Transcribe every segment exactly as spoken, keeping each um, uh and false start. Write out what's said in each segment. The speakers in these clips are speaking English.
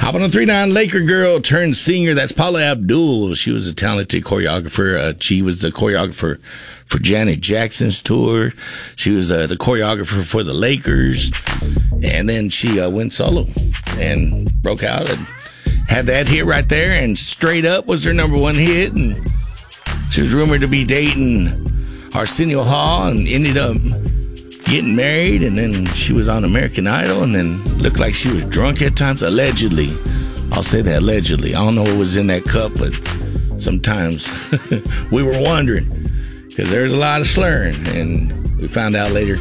Hot one oh three point nine Laker girl turned singer. That's Paula Abdul. She was a talented choreographer. Uh, she was the choreographer for Janet Jackson's tour. She was uh, the choreographer for the Lakers. And then she uh, went solo and broke out and had that hit right there. And Straight Up was her number one hit. And she was rumored to be dating Arsenio Hall and ended up getting married, and then she was on American Idol, and then looked like she was drunk at times, allegedly. I'll say that, allegedly. I don't know what was in that cup, but sometimes we were wondering, because there's a lot of slurring, and we found out later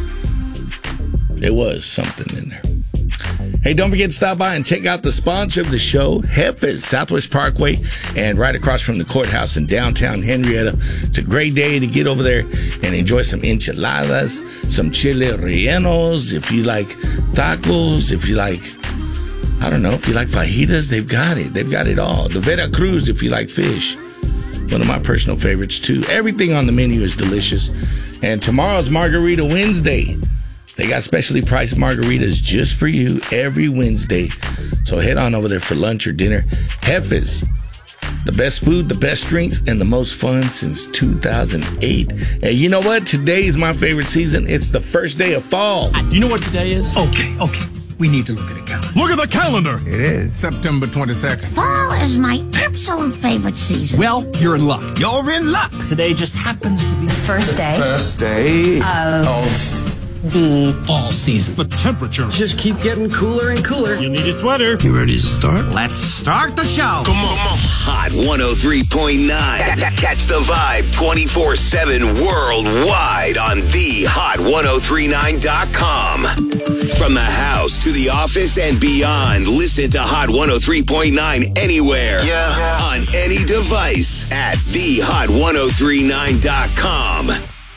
there was something in there. Hey, don't forget to stop by and check out the sponsor of the show, Hefes, Southwest Parkway, and right across from the courthouse in downtown Henrietta. It's a great day to get over there and enjoy some enchiladas, some chile rellenos. If you like tacos, if you like, I don't know, if you like fajitas, they've got it. They've got it all. The Veracruz, if you like fish. One of my personal favorites, too. Everything on the menu is delicious. And tomorrow's Margarita Wednesday. They got specially priced margaritas just for you every Wednesday. So head on over there for lunch or dinner. Hefes, the best food, the best drinks, and the most fun since two thousand eight. And you know what? Today is my favorite season. It's the first day of fall. You know what today is? Okay, okay. We need to look at a calendar. Look at the calendar! It is September twenty-second. Fall is my absolute favorite season. Well, you're in luck. You're in luck! Today just happens to be The first day First day of of the fall season. The temperature Just keep getting cooler and cooler. You need a sweater. You ready to start? Let's start the show. Come on, come on. Hot one oh three point nine. Catch the vibe twenty-four seven worldwide on the hot ten thirty-nine dot com. From the house to the office and beyond, listen to Hot one oh three point nine anywhere. Yeah. On any device at the hot ten thirty-nine dot com.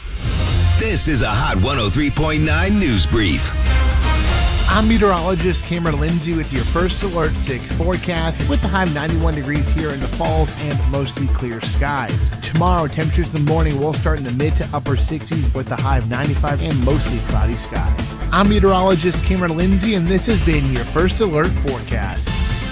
This is a Hot one oh three point nine news brief. I'm meteorologist Cameron Lindsay with your first Alert six forecast with the high of ninety-one degrees here in the Falls and mostly clear skies. Tomorrow, temperatures in the morning will start in the mid to upper sixties with the high of ninety-five and mostly cloudy skies. I'm meteorologist Cameron Lindsay, and this has been your first Alert forecast.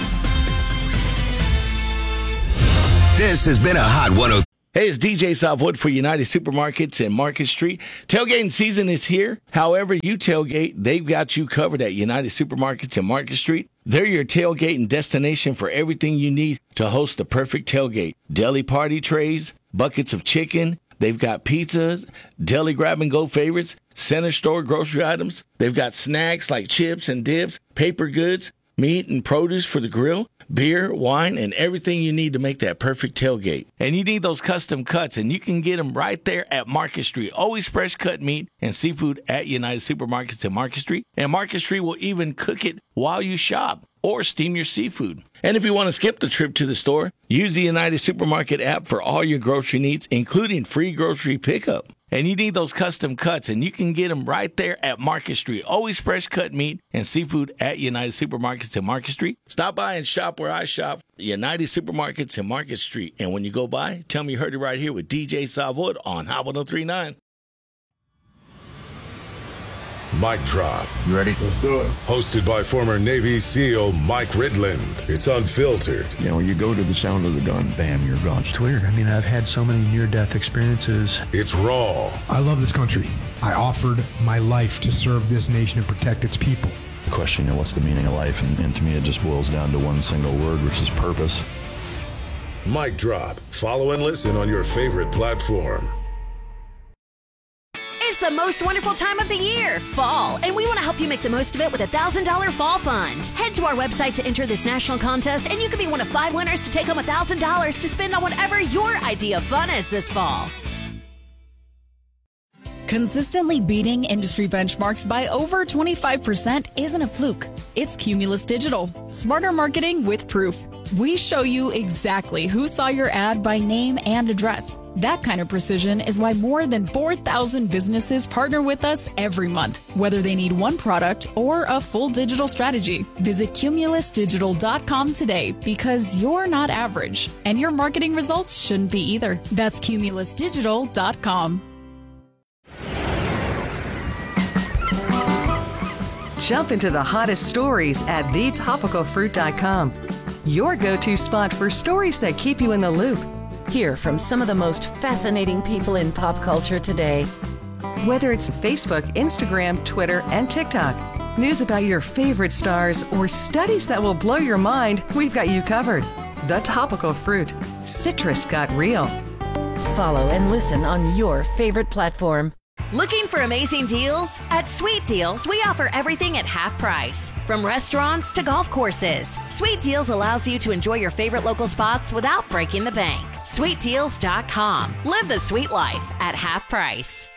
This has been a Hot one oh three. Hey, it's D J Southwood for United Supermarkets and Market Street. Tailgating season is here. However you tailgate, they've got you covered at United Supermarkets and Market Street. They're your tailgating destination for everything you need to host the perfect tailgate. Deli party trays, buckets of chicken. They've got pizzas, deli grab-and-go favorites, center store grocery items. They've got snacks like chips and dips, paper goods, meat and produce for the grill, beer, wine, and everything you need to make that perfect tailgate. And you need those custom cuts, and you can get them right there at Market Street. Always fresh cut meat and seafood at United Supermarkets and Market Street. And Market Street will even cook it while you shop or steam your seafood. And if you want to skip the trip to the store, use the United Supermarket app for all your grocery needs, including free grocery pickup. And you need those custom cuts, and you can get them right there at Market Street. Always fresh cut meat and seafood at United Supermarkets and Market Street. Stop by and shop where I shop, United Supermarkets and Market Street. And when you go by, tell me you heard it right here with D J Southwood on Hot ten thirty-nine. Mic Drop. You ready? Let's do it. Hosted by former Navy SEAL Mike Ridland. It's unfiltered. You know, you go to the sound of the gun, bam, you're gone. It's weird. I mean, I've had so many near-death experiences. It's raw. I love this country. I offered my life to serve this nation and protect its people. The question, you know, what's the meaning of life? And, and to me, it just boils down to one single word, which is purpose. Mic Drop. Follow and listen on your favorite platform. It's the most wonderful time of the year, fall, and we want to help you make the most of it with a one thousand dollars Fall Fund. Head to our website to enter this national contest, and you could be one of five winners to take home one thousand dollars to spend on whatever your idea of fun is this fall. Consistently beating industry benchmarks by over twenty-five percent isn't a fluke. It's Cumulus Digital. Smarter marketing with proof. We show you exactly who saw your ad by name and address. That kind of precision is why more than four thousand businesses partner with us every month, whether they need one product or a full digital strategy. Visit cumulus digital dot com today, because you're not average, and your marketing results shouldn't be either. That's cumulus digital dot com. Jump into the hottest stories at the topical fruit dot com. Your go-to spot for stories that keep you in the loop. Hear from some of the most fascinating people in pop culture today. Whether it's Facebook, Instagram, Twitter, and TikTok, news about your favorite stars, or studies that will blow your mind, we've got you covered. The Topical Fruit. Citrus got real. Follow and listen on your favorite platform. Looking for amazing deals? At Sweet Deals, we offer everything at half price. From restaurants to golf courses, Sweet Deals allows you to enjoy your favorite local spots without breaking the bank. sweet deals dot com. Live the sweet life at half price.